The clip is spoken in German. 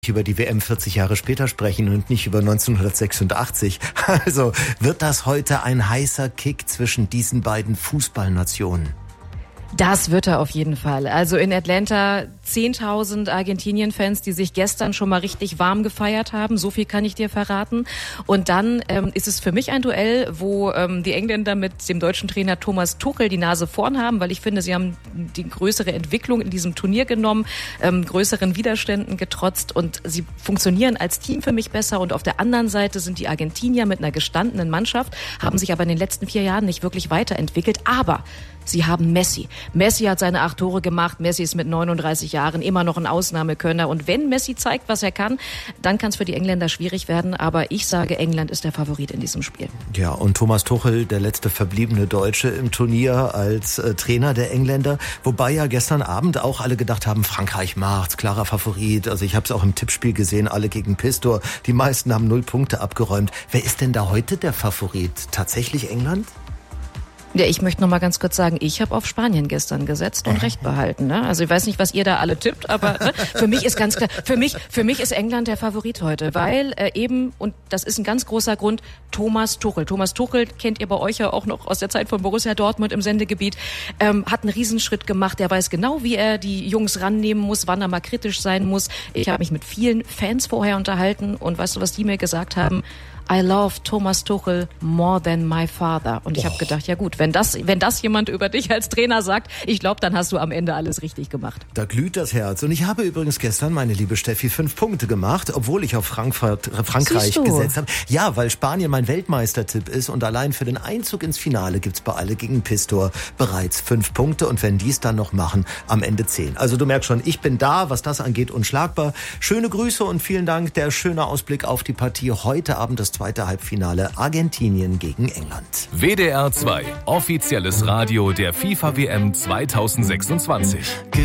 über die WM 40 Jahre später sprechen und nicht über 1986. Also wird das heute ein heißer Kick zwischen diesen beiden Fußballnationen? Das wird er auf jeden Fall. Also in Atlanta 10.000 Argentinien-Fans, die sich gestern schon mal richtig warm gefeiert haben. So viel kann ich dir verraten. Und dann ist es für mich ein Duell, wo die Engländer mit dem deutschen Trainer Thomas Tuchel die Nase vorn haben, weil ich finde, sie haben die größere Entwicklung in diesem Turnier genommen, größeren Widerständen getrotzt und sie funktionieren als Team für mich besser. Und auf der anderen Seite sind die Argentinier mit einer gestandenen Mannschaft, haben sich aber in den letzten 4 Jahren nicht wirklich weiterentwickelt. Aber sie haben Messi. Messi hat seine 8 Tore gemacht. Messi ist mit 39 Jahren immer noch ein Ausnahmekönner. Und wenn Messi zeigt, was er kann, dann kann es für die Engländer schwierig werden. Aber ich sage, England ist der Favorit in diesem Spiel. Ja, und Thomas Tuchel, der letzte verbliebene Deutsche im Turnier als Trainer der Engländer. Wobei ja gestern Abend auch alle gedacht haben, Frankreich macht's, klarer Favorit. Also ich habe es auch im Tippspiel gesehen, alle gegen Pistor. Die meisten haben 0 Punkte abgeräumt. Wer ist denn da heute der Favorit? Tatsächlich England? Ja, ich möchte noch mal ganz kurz sagen, ich habe auf Spanien gestern gesetzt und Recht behalten. Ne? Also ich weiß nicht, was ihr da alle tippt, aber ne? Für mich ist ganz klar, für mich ist England der Favorit heute, weil eben, und das ist ein ganz großer Grund, Thomas Tuchel. Thomas Tuchel kennt ihr bei euch ja auch noch aus der Zeit von Borussia Dortmund im Sendegebiet, hat einen Riesenschritt gemacht. Der weiß genau, wie er die Jungs rannehmen muss, wann er mal kritisch sein muss. Ich habe mich mit vielen Fans vorher unterhalten und weißt du, was die mir gesagt haben? I love Thomas Tuchel more than my father. Und ich habe gedacht, ja gut, wenn das jemand über dich als Trainer sagt, ich glaube, dann hast du am Ende alles richtig gemacht. Da glüht das Herz. Und ich habe übrigens gestern, meine liebe Steffi, 5 Punkte gemacht, obwohl ich auf Frankreich gesetzt habe. Ja, weil Spanien mein Weltmeistertipp ist und allein für den Einzug ins Finale gibt's bei alle gegen Pistor bereits 5 Punkte. Und wenn die es dann noch machen, am Ende 10. Also du merkst schon, ich bin da, was das angeht, unschlagbar. Schöne Grüße und vielen Dank. Der schöne Ausblick auf die Partie heute Abend, das zweite Halbfinale Argentinien gegen England. WDR 2, offizielles Radio der FIFA WM 2026.